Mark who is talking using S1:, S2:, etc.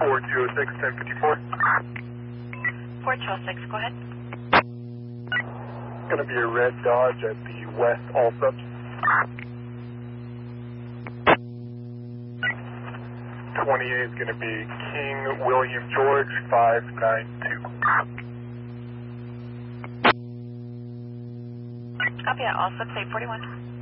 S1: 4206, 1054.
S2: 4206, go ahead.
S1: Going to be a red Dodge at the west all subs. 28 is going to be King William George 592.
S2: Copy that, all subs 841.